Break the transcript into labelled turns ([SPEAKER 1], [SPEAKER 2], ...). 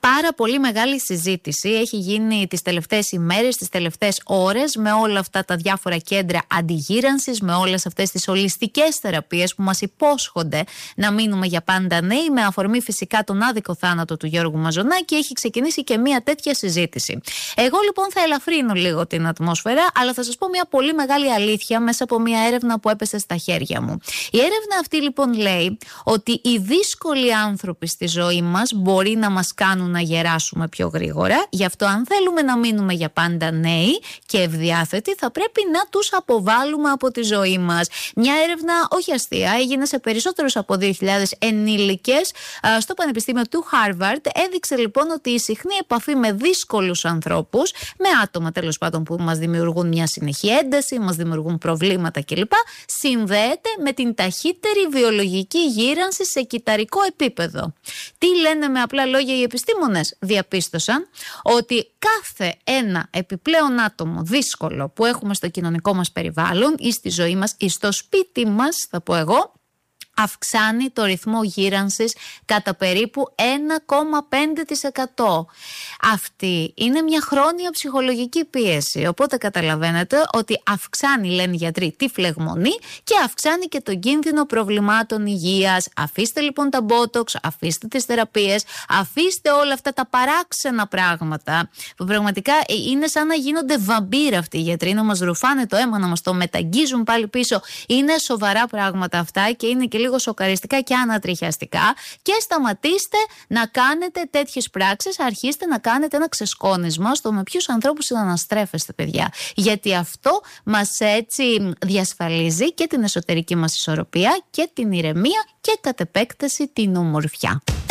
[SPEAKER 1] Πάρα πολύ μεγάλη συζήτηση έχει γίνει τις τελευταίες ημέρες, τις τελευταίες ώρες, με όλα αυτά τα διάφορα κέντρα αντιγύρανσης, με όλες αυτές τις ολιστικές θεραπείες που μας υπόσχονται να μείνουμε για πάντα νέοι, με αφορμή φυσικά τον άδικο θάνατο του Γιώργου Μαζονάκη. Έχει ξεκινήσει και μια τέτοια συζήτηση. Εγώ λοιπόν θα ελαφρύνω λίγο την ατμόσφαιρα, αλλά θα σας πω μια πολύ μεγάλη αλήθεια μέσα από μια έρευνα που έπεσε στα χέρια μου. Η έρευνα αυτή λοιπόν λέει ότι οι δύσκολοι άνθρωποι στη ζωή μας μπορεί να μας κάνουν να γεράσουμε πιο γρήγορα. Γι' αυτό, αν θέλουμε να μείνουμε για πάντα νέοι και ευδιάθετοι, θα πρέπει να τους αποβάλουμε από τη ζωή μας. Μια έρευνα όχι αστεία, έγινε σε περισσότερους από 2.000 ενήλικες στο Πανεπιστήμιο του Χάρβαρντ. Έδειξε λοιπόν ότι η συχνή επαφή με δύσκολους ανθρώπους, με άτομα τέλος πάντων που μας δημιουργούν μια συνεχή ένταση, μας δημιουργούν προβλήματα κλπ., συνδέεται με την ταχύτερη βιολογική γύρανση σε κυταρικό επίπεδο. Τι λένε με απλά λόγια οι επιστήμονες? Διαπίστωσαν ότι κάθε ένα επιπλέον άτομο δύσκολο που έχουμε στο κοινωνικό μας περιβάλλον ή στη ζωή μας ή στο σπίτι μας, θα πω εγώ, αυξάνει το ρυθμό γύρανσης κατά περίπου 1,5%. Αυτή είναι μια χρόνια ψυχολογική πίεση, οπότε καταλαβαίνετε ότι αυξάνει, λένε οι γιατροί, τη φλεγμονή και αυξάνει και τον κίνδυνο προβλημάτων υγείας. Αφήστε λοιπόν τα μπότοξ, αφήστε τις θεραπείες, αφήστε όλα αυτά τα παράξενα πράγματα που πραγματικά είναι σαν να γίνονται βαμπύρ αυτοί οι γιατροί, να μας ρουφάνε το αίμα, να μας το μεταγγίζουν πάλι πίσω. Είναι σοβαρά πράγματα αυτά και είναι και λίγο σοκαριστικά και ανατριχιαστικά, και σταματήστε να κάνετε τέτοιες πράξεις. Αρχίστε να κάνετε ένα ξεσκόνισμα στο με ποιους ανθρώπους συναναστρέφεστε, παιδιά, γιατί αυτό μας έτσι διασφαλίζει και την εσωτερική μας ισορροπία και την ηρεμία και κατ' επέκταση την ομορφιά.